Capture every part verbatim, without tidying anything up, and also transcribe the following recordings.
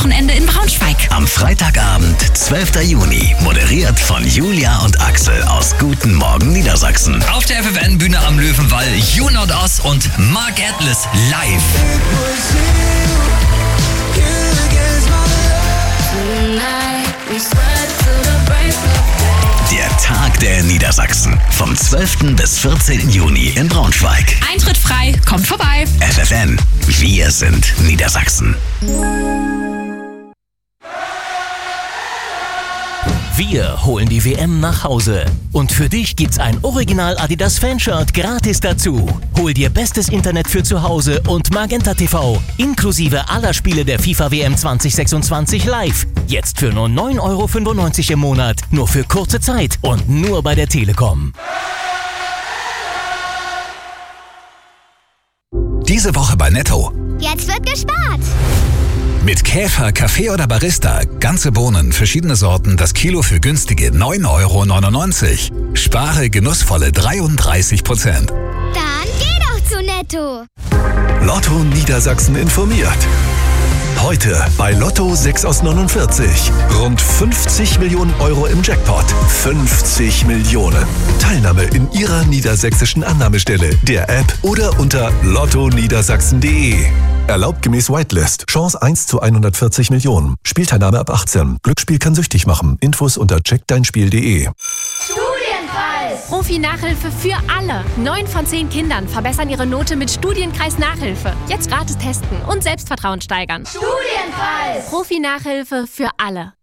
Wochenende in Braunschweig. Am Freitagabend, zwölfter Juni, moderiert von Julia und Axel aus Guten Morgen Niedersachsen. Auf der F F N-Bühne am Löwenwall You Not Us und Mark Atlas live. Der Tag der Niedersachsen. Vom zwölften bis vierzehnten Juni in Braunschweig. Eintritt frei, kommt vorbei. F F N, wir sind Niedersachsen. Wir holen die W M nach Hause. Und für dich gibt's ein Original Adidas Fanshirt gratis dazu. Hol dir bestes Internet für zu Hause und Magenta T V inklusive aller Spiele der FIFA W M zwanzig sechsundzwanzig live. Jetzt für nur neun Euro fünfundneunzig im Monat. Nur für kurze Zeit und nur bei der Telekom. Diese Woche bei Netto. Jetzt wird gespart. Mit Käfer, Kaffee oder Barista. Ganze Bohnen, verschiedene Sorten, das Kilo für günstige neun Euro neunundneunzig. Spare genussvolle dreiunddreißig Prozent. Dann geh doch zu Netto. Lotto Niedersachsen informiert. Heute bei Lotto sechs aus neunundvierzig. Rund fünfzig Millionen Euro im Jackpot. fünfzig Millionen. Teilnahme in Ihrer niedersächsischen Annahmestelle, der App oder unter lotto niedersachsen punkt de. Erlaubt gemäß Whitelist. Chance eins zu hundertvierzig Millionen. Spielteilnahme ab achtzehn. Glücksspiel kann süchtig machen. Infos unter check dein spiel punkt de. Studienpreis! Profi-Nachhilfe für alle. Neun von zehn Kindern verbessern ihre Note mit Studienkreis Nachhilfe. Jetzt gratis testen und Selbstvertrauen steigern. Studienpreis! Profi-Nachhilfe für alle.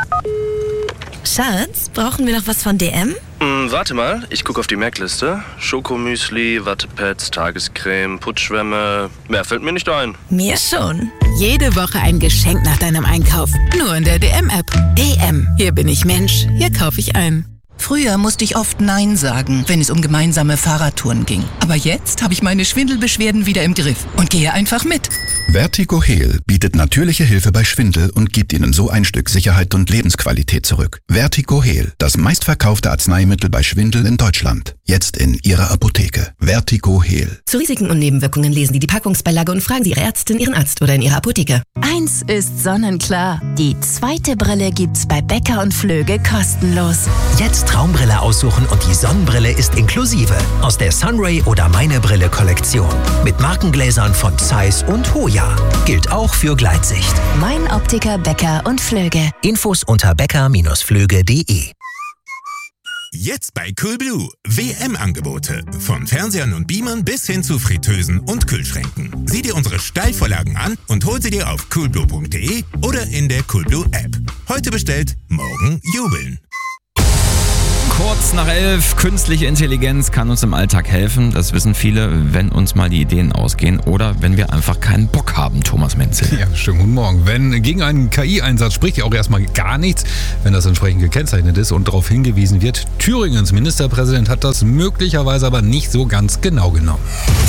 Schatz, brauchen wir noch was von D M? Mm, warte mal, ich gucke auf die Merkliste. Schokomüsli, Wattepads, Tagescreme, Putzschwämme. Mehr fällt mir nicht ein. Mir schon. Jede Woche ein Geschenk nach deinem Einkauf. Nur in der D M-App. D M. Hier bin ich Mensch. Hier kaufe ich ein. Früher musste ich oft Nein sagen, wenn es um gemeinsame Fahrradtouren ging. Aber jetzt habe ich meine Schwindelbeschwerden wieder im Griff und gehe einfach mit. Vertigo Heal bietet natürliche Hilfe bei Schwindel und gibt Ihnen so ein Stück Sicherheit und Lebensqualität zurück. Vertigo Heal, das meistverkaufte Arzneimittel bei Schwindel in Deutschland. Jetzt in Ihrer Apotheke. Vertigo Heal. Zu Risiken und Nebenwirkungen lesen Sie die Packungsbeilage und fragen Sie Ihre Ärztin, Ihren Arzt oder in Ihrer Apotheke. Eins ist sonnenklar. Die zweite Brille gibt's bei Becker und Flöge kostenlos. Jetzt Traumbrille aussuchen und die Sonnenbrille ist inklusive. Aus der Sunray oder Meine Brille Kollektion. Mit Markengläsern von Zeiss und Hoya. Gilt auch für Gleitsicht. Mein Optiker, Becker und Flöge. Infos unter becker Bindestrich flöge punkt de. Jetzt bei Coolblue. W M-Angebote. Von Fernsehern und Beamern bis hin zu Fritteusen und Kühlschränken. Sieh dir unsere Steilvorlagen an und hol sie dir auf coolblue punkt de oder in der Coolblue-App. Heute bestellt, morgen jubeln. Kurz nach elf, künstliche Intelligenz kann uns im Alltag helfen. Das wissen viele, wenn uns mal die Ideen ausgehen oder wenn wir einfach keinen Bock haben, Thomas Menzel. Ja, schönen guten Morgen. Wenn gegen einen K I-Einsatz spricht ja auch erstmal gar nichts, wenn das entsprechend gekennzeichnet ist und darauf hingewiesen wird. Thüringens Ministerpräsident hat das möglicherweise aber nicht so ganz genau genommen.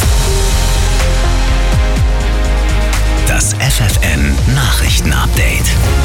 Das F F N-Nachrichten-Update.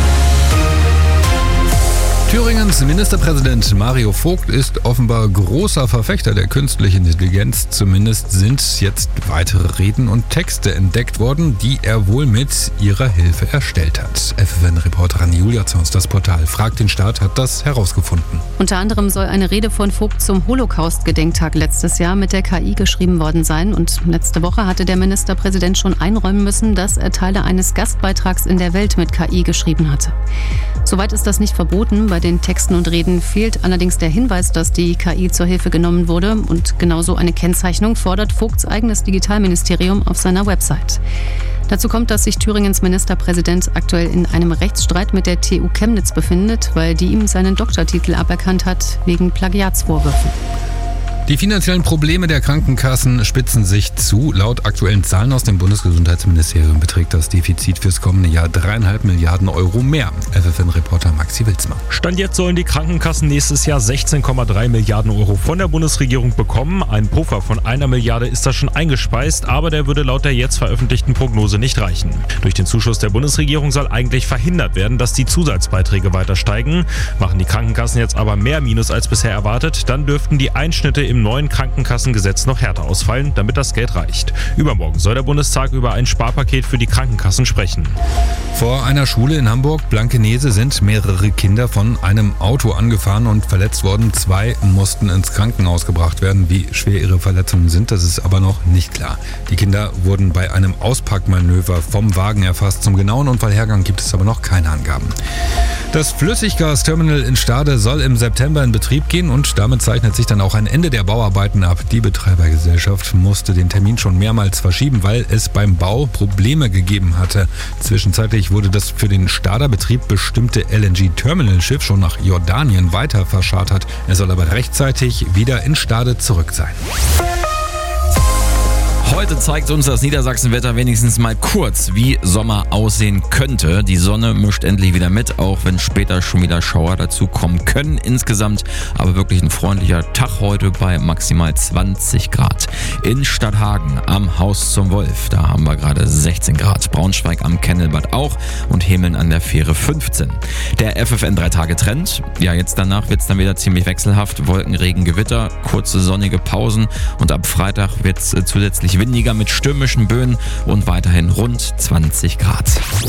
Thüringens Ministerpräsident Mario Vogt ist offenbar großer Verfechter der künstlichen Intelligenz. Zumindest sind jetzt weitere Reden und Texte entdeckt worden, die er wohl mit ihrer Hilfe erstellt hat. F F N-Reporterin Julia Zons, das Portal Fragt den Staat, hat das herausgefunden. Unter anderem soll eine Rede von Vogt zum Holocaust-Gedenktag letztes Jahr mit der K I geschrieben worden sein. Und letzte Woche hatte der Ministerpräsident schon einräumen müssen, dass er Teile eines Gastbeitrags in der Welt mit K I geschrieben hatte. Soweit ist das nicht verboten. Bei den Texten und Reden fehlt allerdings der Hinweis, dass die K I zur Hilfe genommen wurde. Und genauso eine Kennzeichnung fordert Vogts eigenes Digitalministerium auf seiner Website. Dazu kommt, dass sich Thüringens Ministerpräsident aktuell in einem Rechtsstreit mit der T U Chemnitz befindet, weil die ihm seinen Doktortitel aberkannt hat wegen Plagiatsvorwürfen. Die finanziellen Probleme der Krankenkassen spitzen sich zu. Laut aktuellen Zahlen aus dem Bundesgesundheitsministerium beträgt das Defizit fürs kommende Jahr dreieinhalb Milliarden Euro mehr. F F N-Reporter Maxi Wilsmann. Stand jetzt sollen die Krankenkassen nächstes Jahr sechzehn Komma drei Milliarden Euro von der Bundesregierung bekommen. Ein Puffer von einer Milliarde ist da schon eingespeist, aber der würde laut der jetzt veröffentlichten Prognose nicht reichen. Durch den Zuschuss der Bundesregierung soll eigentlich verhindert werden, dass die Zusatzbeiträge weiter steigen. Machen die Krankenkassen jetzt aber mehr Minus als bisher erwartet, dann dürften die Einschnitte im im neuen Krankenkassengesetz noch härter ausfallen, damit das Geld reicht. Übermorgen soll der Bundestag über ein Sparpaket für die Krankenkassen sprechen. Vor einer Schule in Hamburg, Blankenese, sind mehrere Kinder von einem Auto angefahren und verletzt worden. Zwei mussten ins Krankenhaus gebracht werden. Wie schwer ihre Verletzungen sind, das ist aber noch nicht klar. Die Kinder wurden bei einem Auspackmanöver vom Wagen erfasst. Zum genauen Unfallhergang gibt es aber noch keine Angaben. Das Flüssiggasterminal in Stade soll im September in Betrieb gehen und damit zeichnet sich dann auch ein Ende der Bauarbeiten ab. Die Betreibergesellschaft musste den Termin schon mehrmals verschieben, weil es beim Bau Probleme gegeben hatte. Zwischenzeitlich wurde das für den Stader Betrieb bestimmte L N G-Terminal-Schiff schon nach Jordanien weiter verschartert. Es soll aber rechtzeitig wieder in Stade zurück sein. Heute zeigt uns das Niedersachsenwetter wenigstens mal kurz, wie Sommer aussehen könnte. Die Sonne mischt endlich wieder mit, auch wenn später schon wieder Schauer dazu kommen können. Insgesamt aber wirklich ein freundlicher Tag heute bei maximal zwanzig Grad. In Stadthagen am Haus zum Wolf, da haben wir gerade sechzehn Grad. Braunschweig am Kennelbad auch und Hemeln an der Fähre fünfzehn. Der F F N drei Tage Trend. Ja, jetzt danach wird es dann wieder ziemlich wechselhaft. Wolken, Regen, Gewitter, kurze sonnige Pausen und ab Freitag wird es zusätzlich windiger mit stürmischen Böen und weiterhin rund zwanzig Grad.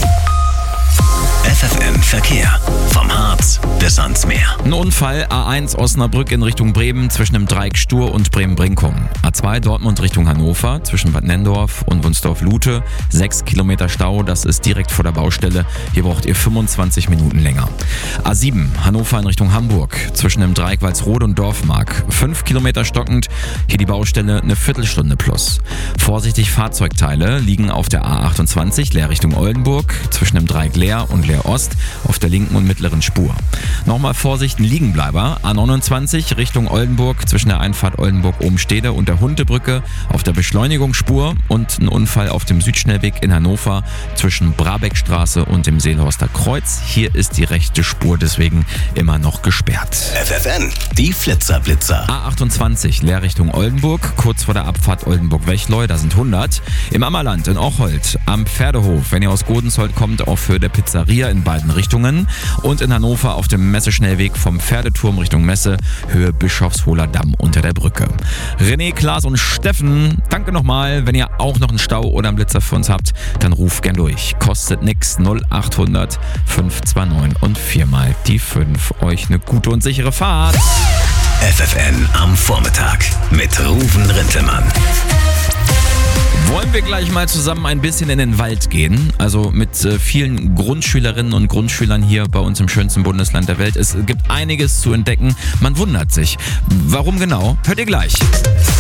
F F M Verkehr. Vom Harz bis ans Meer. Ein Unfall, A eins Osnabrück in Richtung Bremen zwischen dem Dreieck Stur und Bremen-Brinkum. A zwei Dortmund Richtung Hannover zwischen Bad Nenndorf und Wunsdorf-Lute. Sechs Kilometer Stau, das ist direkt vor der Baustelle. Hier braucht ihr fünfundzwanzig Minuten länger. A sieben Hannover in Richtung Hamburg zwischen dem Dreieck Walsrode und Dorfmark. Fünf Kilometer stockend, hier die Baustelle eine Viertelstunde plus. Vorsichtig, Fahrzeugteile liegen auf der A achtundzwanzig Leer Richtung Oldenburg zwischen dem Dreieck Leer und Leer Ost auf der linken und mittleren Spur. Nochmal Vorsicht, ein Liegenbleiber. A neunundzwanzig Richtung Oldenburg zwischen der Einfahrt Oldenburg-Obenstede und der Hundebrücke auf der Beschleunigungsspur und ein Unfall auf dem Südschnellweg in Hannover zwischen Brabeckstraße und dem Seelhorster Kreuz. Hier ist die rechte Spur deswegen immer noch gesperrt. F F N, die Flitzer-Blitzer. A achtundzwanzig Leer Richtung Oldenburg, kurz vor der Abfahrt Oldenburg-Wechleu, da sind hundert. Im Ammerland in Ocholt am Pferdehof, wenn ihr aus Godensholt kommt, auch für der Pizzeria in beiden Richtungen. Und in Hannover auf dem Messeschnellweg vom Pferdeturm Richtung Messe, Höhe Bischofshohler Damm unter der Brücke. René, Klaas und Steffen, danke nochmal. Wenn ihr auch noch einen Stau oder einen Blitzer für uns habt, dann ruft gern durch. Kostet nix, null achthundert fünf zwei neun und viermal die fünf. Euch eine gute und sichere Fahrt. F F N am Vormittag mit Ruven Rintelmann. Wollen wir gleich mal zusammen ein bisschen in den Wald gehen? Also mit äh, vielen Grundschülerinnen und Grundschülern hier bei uns im schönsten Bundesland der Welt. Es gibt einiges zu entdecken. Man wundert sich. Warum genau? Hört ihr gleich.